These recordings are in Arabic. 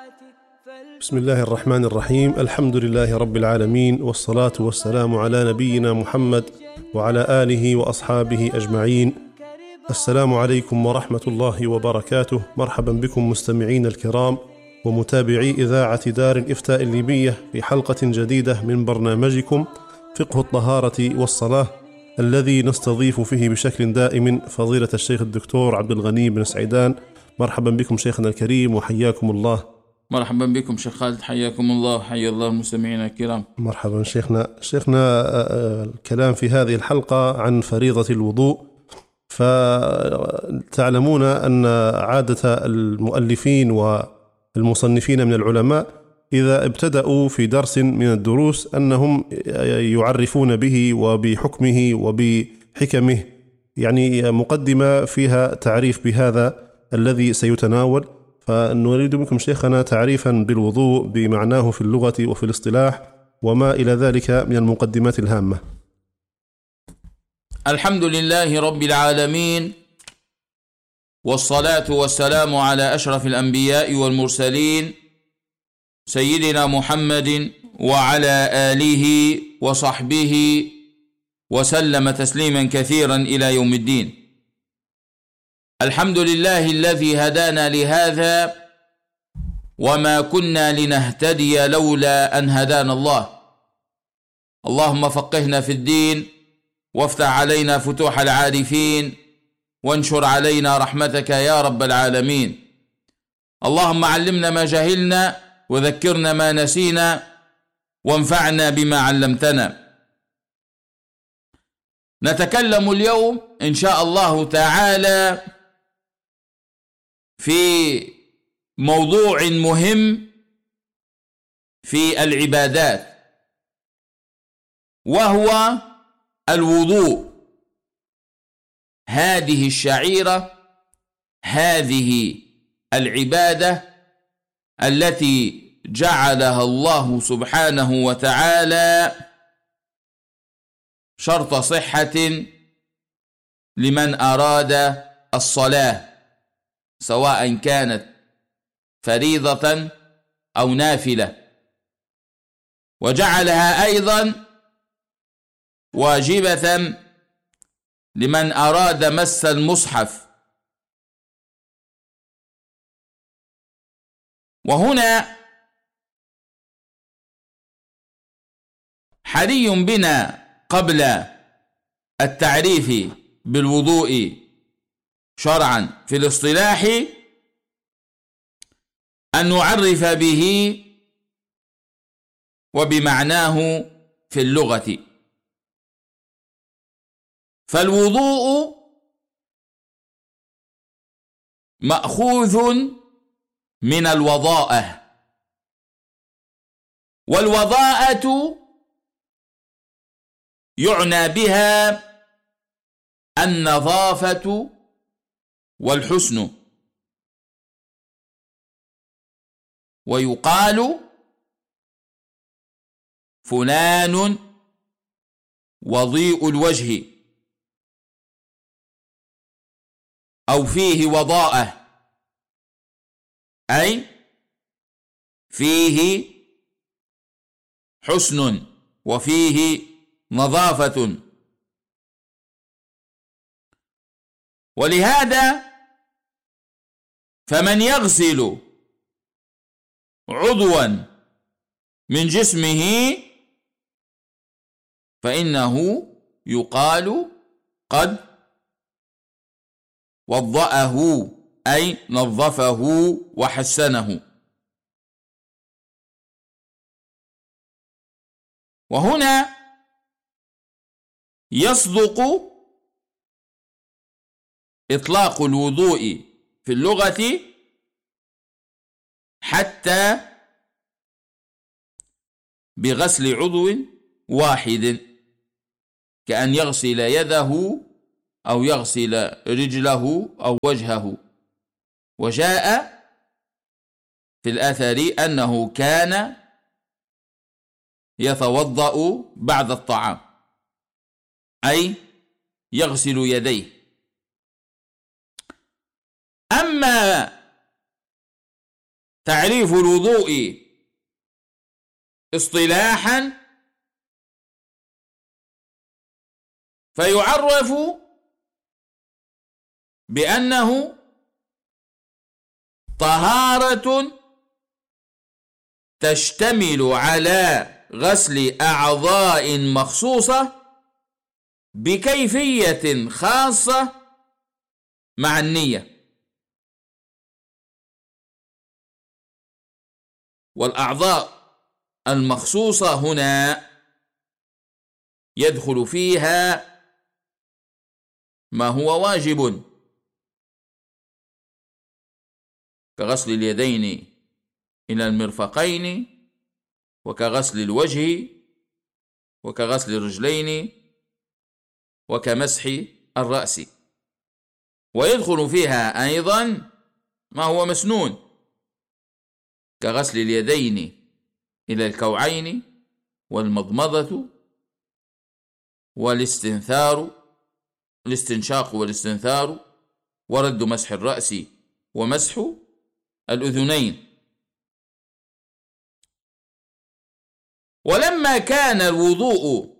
بسم الله الرحمن الرحيم. الحمد لله رب العالمين، والصلاة والسلام على نبينا محمد وعلى آله وأصحابه أجمعين. السلام عليكم ورحمة الله وبركاته. مرحبا بكم مستمعين الكرام ومتابعي إذاعة دار الإفتاء الليبية في حلقة جديدة من برنامجكم فقه الطهارة والصلاة، الذي نستضيف فيه بشكل دائم فضيلة الشيخ الدكتور عبد الغني بن سعيدان. مرحبا بكم شيخنا الكريم وحياكم الله. مرحبا بكم شيخ خالد، حياكم الله وحيا الله المستمعين الكرام. مرحبا شيخنا. الكلام في هذه الحلقة عن فريضة الوضوء. فتعلمون أن عادة المؤلفين والمصنفين من العلماء إذا ابتدأوا في درس من الدروس أنهم يعرفون به وبحكمه وبحكمه، يعني مقدمة فيها تعريف بهذا الذي سيتناول. فنريد منكم شيخنا تعريفا بالوضوء بمعناه في اللغة وفي الاصطلاح وما إلى ذلك من المقدمات الهامة. الحمد لله رب العالمين، والصلاة والسلام على أشرف الأنبياء والمرسلين سيدنا محمد وعلى آله وصحبه وسلم تسليما كثيرا إلى يوم الدين. الحمد لله الذي هدانا لهذا وما كنا لنهتدي لولا أن هدانا الله. اللهم فقهنا في الدين، وافتح علينا فتوح العارفين، وانشر علينا رحمتك يا رب العالمين. اللهم علمنا ما جهلنا وذكرنا ما نسينا وانفعنا بما علمتنا. نتكلم اليوم إن شاء الله تعالى في موضوع مهم في العبادات، وهو الوضوء. هذه الشعيرة، هذه العبادة التي جعلها الله سبحانه وتعالى شرط صحة لمن أراد الصلاة، سواء كانت فريضة أو نافلة، وجعلها أيضا واجبة لمن أراد مس المصحف. وهنا حري بنا قبل التعريف بالوضوء شرعا في الاصطلاح أن نعرف به وبمعناه في اللغة. فالوضوء مأخوذ من الوضاءة، والوضاءة يعنى بها النظافة والحسن، ويقال فلان وضيء الوجه أو فيه وضاءة، أي فيه حسن وفيه نظافة. ولهذا فمن يغسل عضوا من جسمه فإنه يقال قد وضأه، أي نظفه وحسنه. وهنا يصدق إطلاق الوضوء في اللغة حتى بغسل عضو واحد، كأن يغسل يده أو يغسل رجله أو وجهه. وجاء في الأثر أنه كان يتوضأ بعد الطعام، أي يغسل يديه. أما تعريف الوضوء اصطلاحا فيعرف بأنه طهارة تشتمل على غسل أعضاء مخصوصة بكيفية خاصة مع النية. والأعضاء المخصوصة هنا يدخل فيها ما هو واجب كغسل اليدين إلى المرفقين، وكغسل الوجه، وكغسل الرجلين، وكمسح الرأس. ويدخل فيها أيضا ما هو مسنون كغسل اليدين إلى الكوعين، والمضمضة، الاستنشاق والاستنثار، ورد مسح الرأس، ومسح الأذنين. ولما كان الوضوء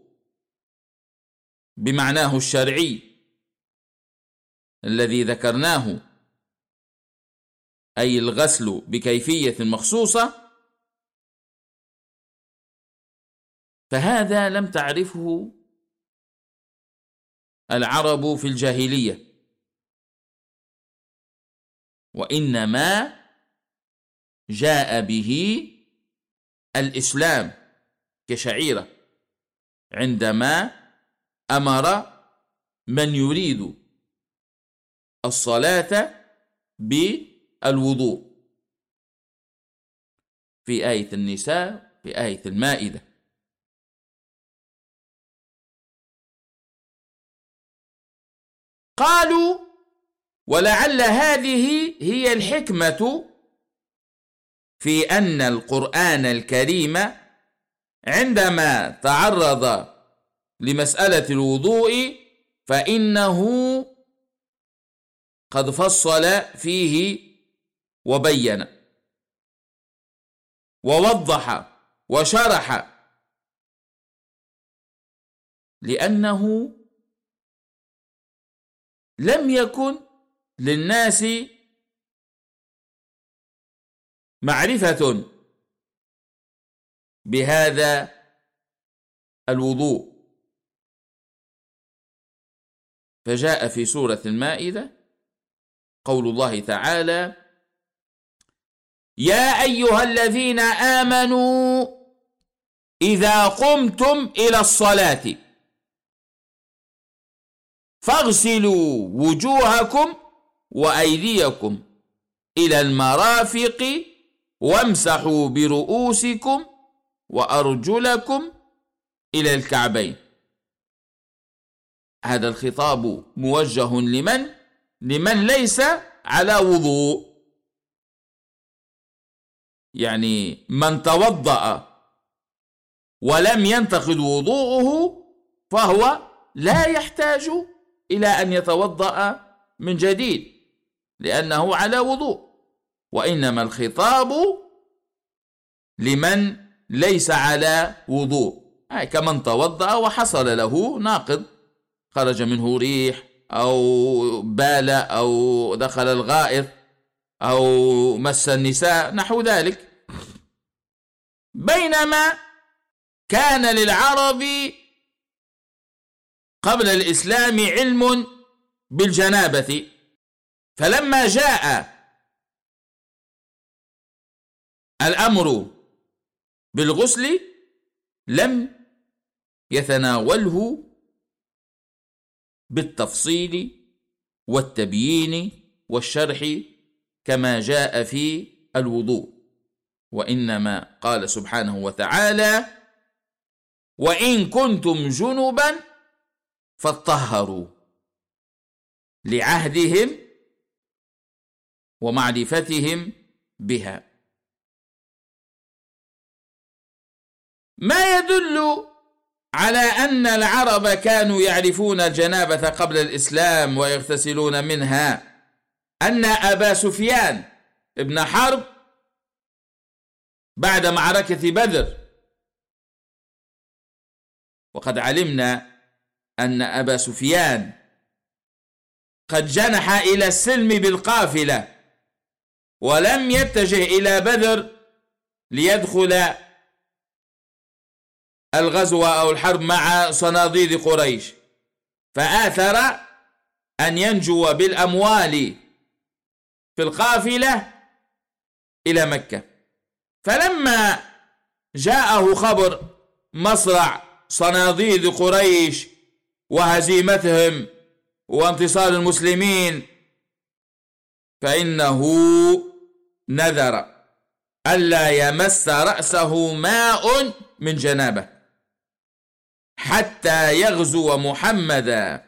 بمعناه الشرعي الذي ذكرناه، أي الغسل بكيفية مخصوصة، فهذا لم تعرفه العرب في الجاهلية، وإنما جاء به الإسلام كشعيرة عندما أمر من يريد الصلاة بالوضوء في آية النساء، في آية المائدة. قالوا ولعل هذه هي الحكمة في أن القرآن الكريم عندما تعرض لمسألة الوضوء فإنه قد فصل فيه وبين ووضح وشرح، لأنه لم يكن للناس معرفة بهذا الوضوء. فجاء في سورة المائدة قول الله تعالى: يا أيها الذين آمنوا إذا قمتم إلى الصلاة فاغسلوا وجوهكم وأيديكم إلى المرافق وامسحوا برؤوسكم وأرجلكم إلى الكعبين. هذا الخطاب موجه لمن ليس على وضوء، يعني من توضأ ولم ينتقض وضوءه فهو لا يحتاج إلى أن يتوضأ من جديد لأنه على وضوء، وإنما الخطاب لمن ليس على وضوء، كمن توضأ وحصل له ناقض، خرج منه ريح أو بال أو دخل الغائط أو مس النساء نحو ذلك. بينما كان للعرب قبل الإسلام علم بالجنابة، فلما جاء الأمر بالغسل لم يتناوله بالتفصيل والتبيين والشرح كما جاء في الوضوء، وإنما قال سبحانه وتعالى: وإن كنتم جنبا فاطهروا، لعهدهم ومعرفتهم بها. ما يدل على أن العرب كانوا يعرفون الجنابة قبل الإسلام ويغتسلون منها أن أبا سفيان ابن حرب بعد معركة بدر. وقد علمنا أن أبا سفيان قد جنح إلى السلم بالقافلة ولم يتجه إلى بدر ليدخل الغزو أو الحرب مع صناديد قريش، فآثر أن ينجو بالأموال في القافلة إلى مكة. فلما جاءه خبر مصرع صناديد قريش وهزيمتهم وانتصار المسلمين، فإنه نذر ألا يمس رأسه ماء من جنابه حتى يغزو محمدا.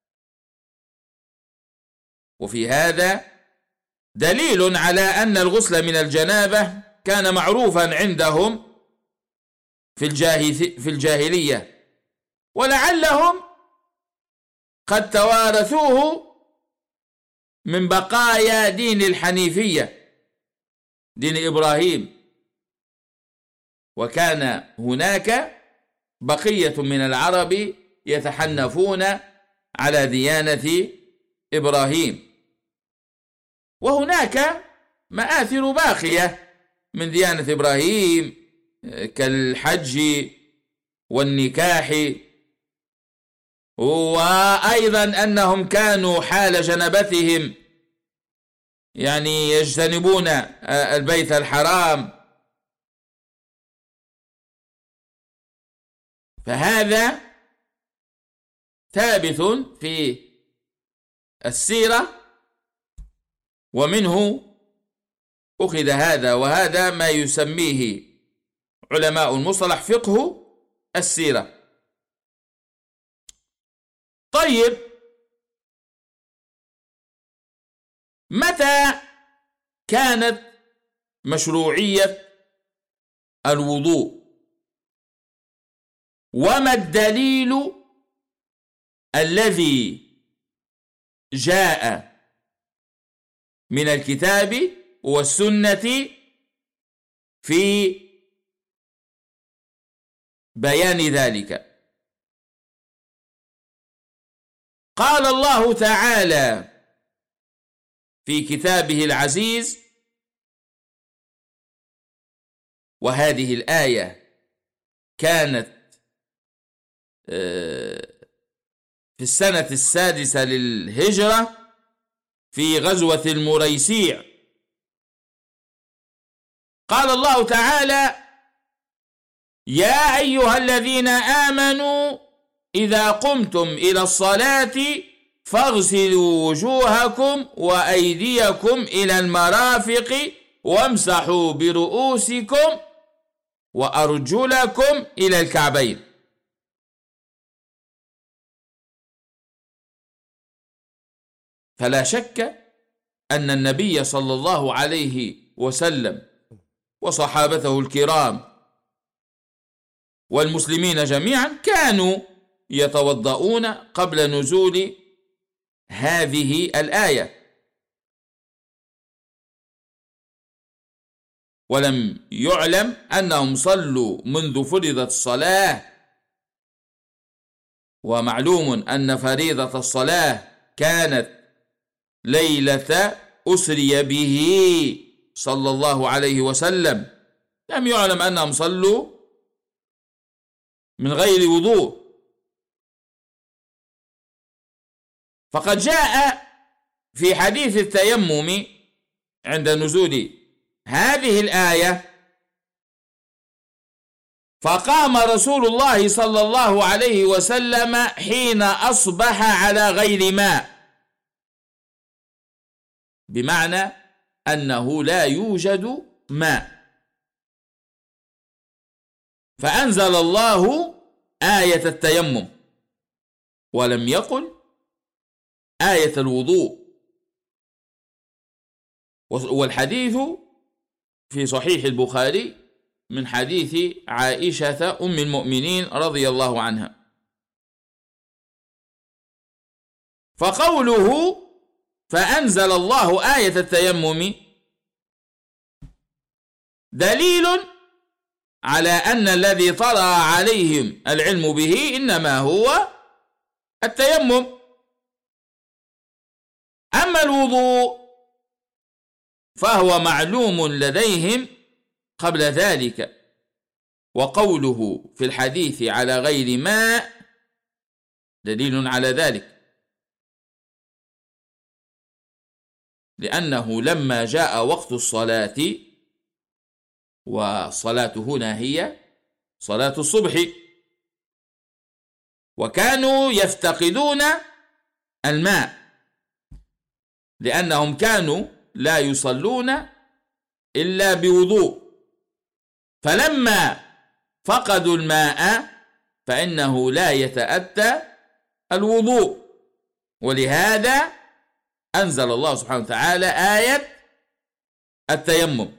وفي هذا دليل على أن الغسل من الجنابة كان معروفا عندهم في الجاهلية، ولعلهم قد توارثوه من بقايا دين الحنيفية، دين إبراهيم، وكان هناك بقية من العرب يتحنفون على ديانة إبراهيم، وهناك مآثر باقية من ديانة إبراهيم كالحج والنكاح، وأيضا أنهم كانوا حال جنبتهم يعني يجتنبون البيت الحرام. فهذا ثابت في السيرة، ومنه أخذ هذا، وهذا ما يسميه علماء المصطلح فقه السيرة. طيب، متى كانت مشروعية الوضوء؟ وما الدليل الذي جاء من الكتاب والسنة في بيان ذلك؟ قال الله تعالى في كتابه العزيز، وهذه الآية كانت في السنة 6 للهجرة في غزوة المريسيع. قال الله تعالى: يا أيها الذين آمنوا إذا قمتم إلى الصلاة فاغسلوا وجوهكم وأيديكم إلى المرافق وامسحوا برؤوسكم وأرجلكم إلى الكعبين. فلا شك أن النبي صلى الله عليه وسلم وصحابته الكرام والمسلمين جميعا كانوا يتوضؤون قبل نزول هذه الآية، ولم يعلم أنهم صلوا منذ فرضت الصلاة. ومعلوم أن فريضة الصلاة كانت ليلة أسري به صلى الله عليه وسلم، لم يعلم أنهم صلوا من غير وضوء. فقد جاء في حديث التيمم عند نزول هذه الآية: فقام رسول الله صلى الله عليه وسلم حين أصبح على غير ماء، بمعنى أنه لا يوجد ماء، فأنزل الله آية التيمم ولم يقل آية الوضوء. والحديث في صحيح البخاري من حديث عائشة أم المؤمنين رضي الله عنها. فقوله فأنزل الله آية التيمم دليل على أن الذي طرأ عليهم العلم به إنما هو التيمم. أما الوضوء فهو معلوم لديهم قبل ذلك، وقوله في الحديث على غير ماء دليل على ذلك، لأنه لما جاء وقت الصلاة، والصلاة هنا هي صلاة الصبح، وكانوا يفتقدون الماء لأنهم كانوا لا يصلون إلا بوضوء، فلما فقدوا الماء فإنه لا يتأتى الوضوء، ولهذا أنزل الله سبحانه وتعالى آية التيمم.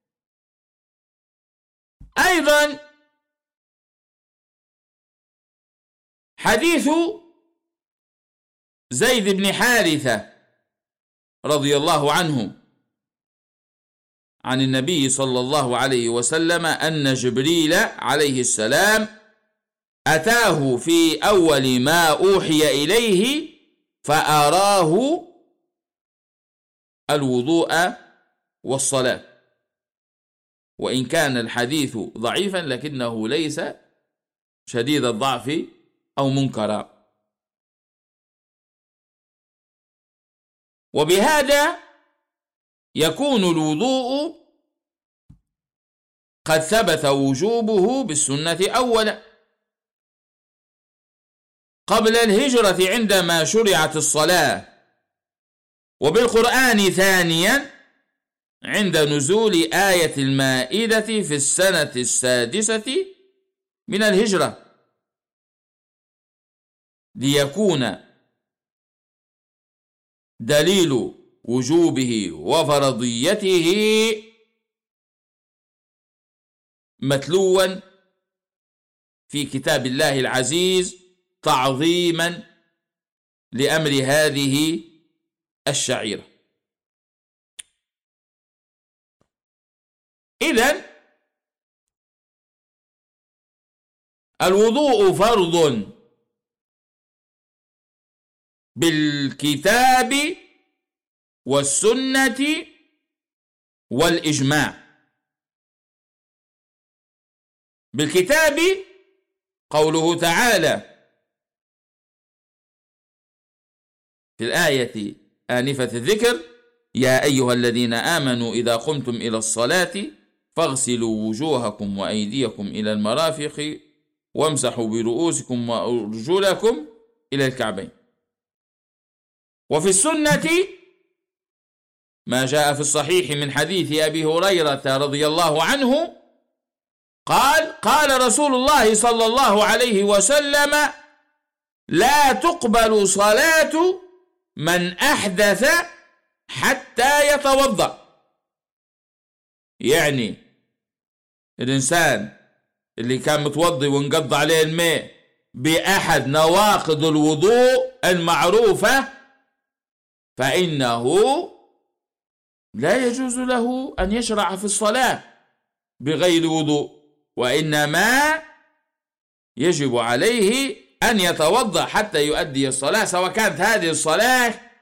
أيضا حديث زيد بن حارثة رضي الله عنه عن النبي صلى الله عليه وسلم أن جبريل عليه السلام أتاه في أول ما أوحي إليه فأراه الوضوء والصلاة، وإن كان الحديث ضعيفا لكنه ليس شديد الضعف أو منكرا. وبهذا يكون الوضوء قد ثبت وجوبه بالسنة أولا قبل الهجرة عندما شرعت الصلاة، وبالقرآن ثانيا عند نزول آية المائدة في السنة السادسة من الهجرة، ليكون دليل وجوبه وفرضيته متلوا في كتاب الله العزيز تعظيما لأمر هذه الشعيرة. إذن الوضوء فرض بالكتاب والسنة والإجماع. بالكتاب قوله تعالى في الآية آنفة الذكر: يا أيها الذين آمنوا إذا قمتم إلى الصلاة فاغسلوا وجوهكم وأيديكم إلى المرافق وامسحوا برؤوسكم وأرجلكم إلى الكعبين. وفي السنة ما جاء في الصحيح من حديث أبي هريرة رضي الله عنه قال: قال رسول الله صلى الله عليه وسلم: لا تقبل صلاة من أحدث حتى يتوضأ. يعني الإنسان اللي كان متوضي وانقض عليه الماء بأحد نواقض الوضوء المعروفة فإنه لا يجوز له أن يشرع في الصلاة بغير وضوء، وإنما يجب عليه أن يتوضأ حتى يؤدي الصلاة، سواء كانت هذه الصلاة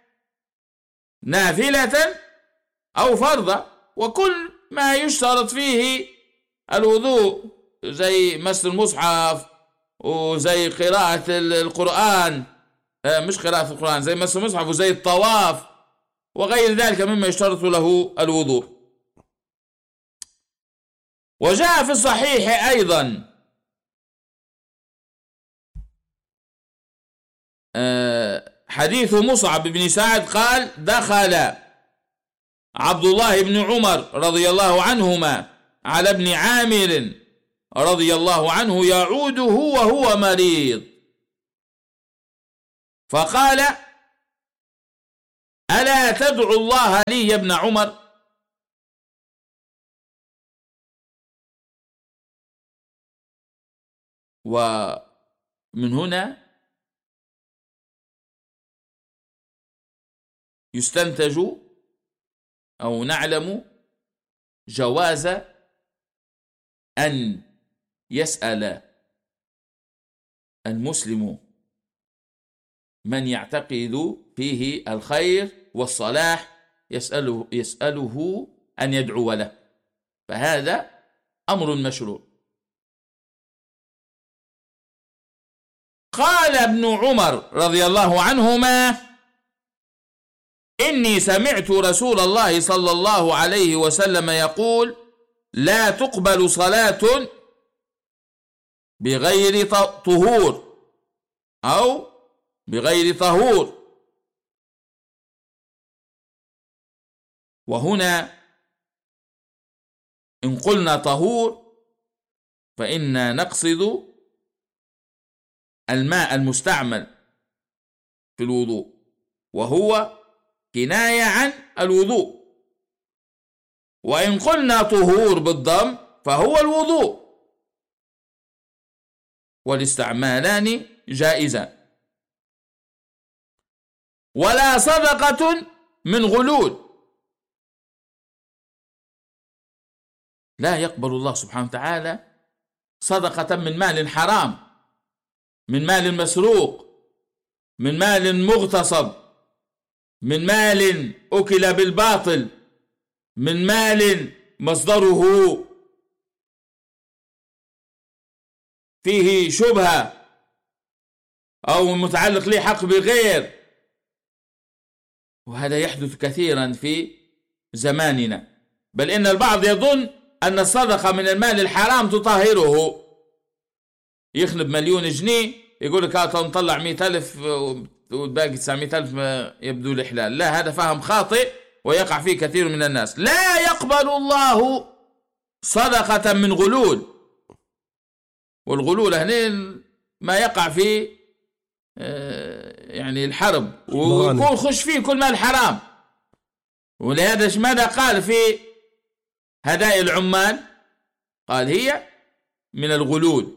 نافلة أو فرضة. وكل ما يشترط فيه الوضوء زي مس المصحف وزي قراءة القرآن، مش قراءة القرآن، زي مس المصحف وزي الطواف وغير ذلك مما يشترط له الوضوء. وجاء في الصحيح أيضا حديث مصعب بن سعد قال: دخل عبد الله بن عمر رضي الله عنهما على ابن عامر رضي الله عنه يعوده وهو مريض، فقال: ألا تدعو الله لي يا ابن عمر؟ ومن هنا يستنتج أو نعلم جواز أن يسأل المسلم من يعتقد فيه الخير والصلاح، يسأله أن يدعو له، فهذا أمر مشروع. قال ابن عمر رضي الله عنهما: إني سمعت رسول الله صلى الله عليه وسلم يقول: لا تقبل صلاة بغير طهور أو بغير طهور. وهنا إن قلنا طهور فإنا نقصد الماء المستعمل في الوضوء، وهو كناية عن الوضوء. وإن قلنا طهور بالضم فهو الوضوء، والاستعمالان جائزان. ولا صدقة من غلول، لا يقبل الله سبحانه وتعالى صدقة من مال حرام، من مال مسروق، من مال مغتصب، من مال أكل بالباطل، من مال مصدره فيه شبهة أو متعلق له حق بغير. وهذا يحدث كثيرا في زماننا، بل إن البعض يظن أن الصدقة من المال الحرام تطهره. يخلب 1,000,000 جنيه يقول لك نطلع 100,000 والباقي 900,000 يبدو الإحلال. لا، هذا فهم خاطئ ويقع فيه كثير من الناس. لا يقبل الله صدقة من غلول. والغلول هنا ما يقع في يعني الحرب ويكون خش فيه كل مال حرام. ولهذا ماذا قال في هدايا العمال؟ قال هي من الغلول.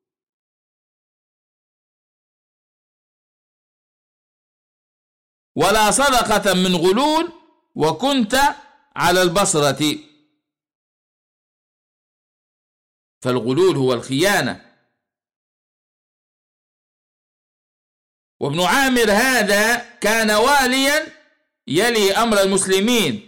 ولا صدقة من غلول وكنت على البصرة. فالغلول هو الخيانة. وابن عامر هذا كان واليا يلي أمر المسلمين،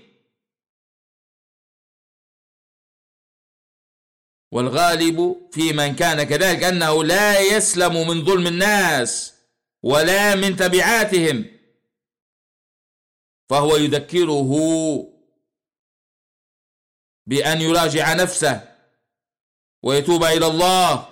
والغالب في من كان كذلك أنه لا يسلم من ظلم الناس ولا من تبعاتهم، فهو يذكره بأن يراجع نفسه ويتوب إلى الله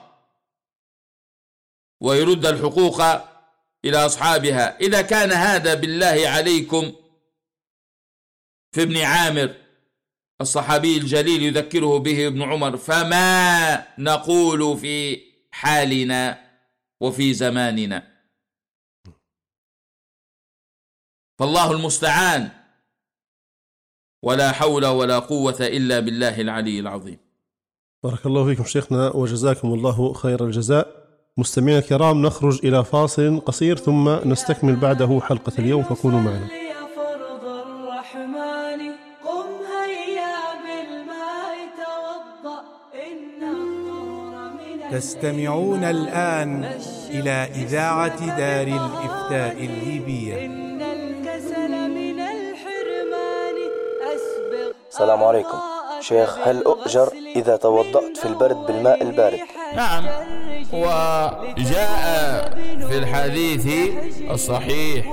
ويرد الحقوق إلى أصحابها. إذا كان هذا بالله عليكم في ابن عامر الصحابي الجليل يذكره به ابن عمر، فما نقول في حالنا وفي زماننا؟ فالله المستعان، ولا حول ولا قوة إلا بالله العلي العظيم. بارك الله فيكم شيخنا وجزاكم الله خير الجزاء. مستمعينا الكرام، نخرج إلى فاصل قصير ثم نستكمل بعده حلقة اليوم، فكونوا معنا. تستمعون الآن إلى إذاعة دار الإفتاء الليبية. السلام عليكم شيخ، هل أؤجر إذا توضأت في البرد بالماء البارد؟ نعم، وجاء في الحديث الصحيح